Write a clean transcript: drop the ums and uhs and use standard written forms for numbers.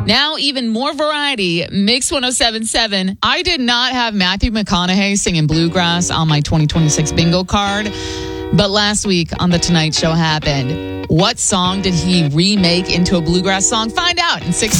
Now, even more variety. Mix 107.7. I did not have Matthew McConaughey singing Bluegrass on my 2026 bingo card, but last week on The Tonight Show happened. What song did he remake into a bluegrass song? Find out in 6